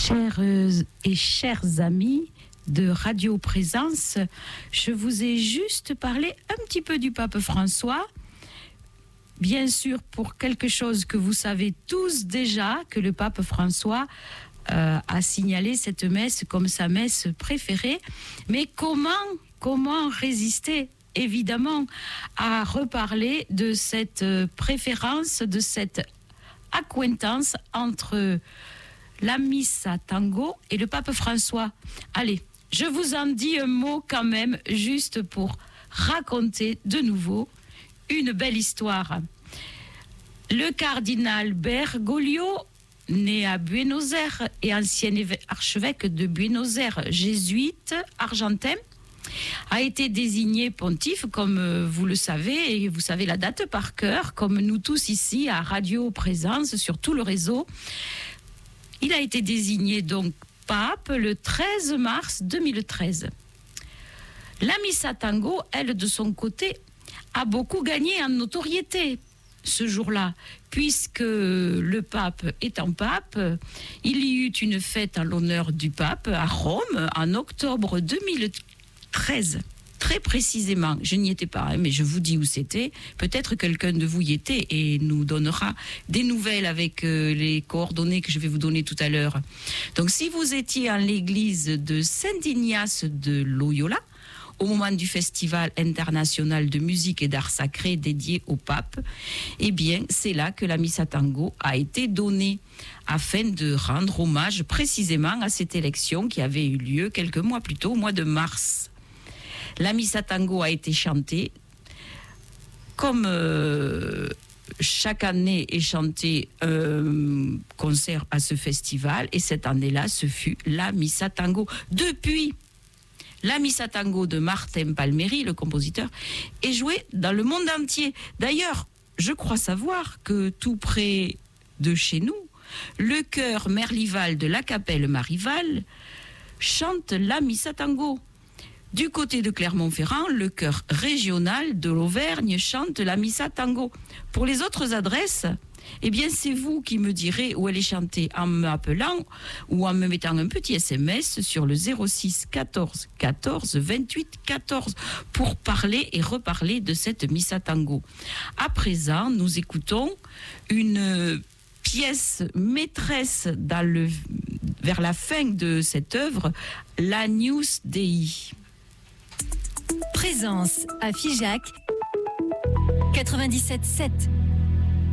Chers et chers amis de Radio Présence, je vous ai juste parlé un petit peu du pape François. Bien sûr, pour quelque chose que vous savez tous déjà, que le pape François a signalé cette messe comme sa messe préférée. Mais comment résister, évidemment, à reparler de cette préférence, de cette acquaintance entre la Missa Tango et le pape François. Allez, je vous en dis un mot quand même, juste pour raconter de nouveau une belle histoire. Le cardinal Bergoglio, né à Buenos Aires et ancien archevêque de Buenos Aires, jésuite argentin, a été désigné pontife, comme vous le savez, et vous savez la date par cœur, comme nous tous ici à Radio Présence, sur tout le réseau. Il a été désigné donc pape le 13 mars 2013. La Missa Tango, elle, de son côté, a beaucoup gagné en notoriété ce jour-là, puisque le pape étant pape, il y eut une fête en l'honneur du pape à Rome en octobre 2013. Très précisément, je n'y étais pas, mais je vous dis où c'était. Peut-être quelqu'un de vous y était et nous donnera des nouvelles avec les coordonnées que je vais vous donner tout à l'heure. Donc, si vous étiez en l'église de Saint-Ignace de Loyola, au moment du Festival international de musique et d'art sacré dédié au pape, eh bien, c'est là que la Missa Tango a été donnée afin de rendre hommage précisément à cette élection qui avait eu lieu quelques mois plus tôt, au mois de mars. La Missa Tango a été chantée comme chaque année est chanté un concert à ce festival, et cette année-là, ce fut la Missa Tango. Depuis, la Missa Tango de Martin Palmieri, le compositeur, est jouée dans le monde entier. D'ailleurs, je crois savoir que tout près de chez nous, le chœur Merlival de la Capelle Marival chante la Missa Tango. Du côté de Clermont-Ferrand, le chœur régional de l'Auvergne chante la Missa Tango. Pour les autres adresses, eh bien, c'est vous qui me direz où elle est chantée en m'appelant ou en me mettant un petit SMS sur le 06 14 14 28 14 pour parler et reparler de cette Missa Tango. À présent, nous écoutons une pièce maîtresse vers la fin de cette œuvre, l'Agnus Dei. Présence à Figeac 97.7.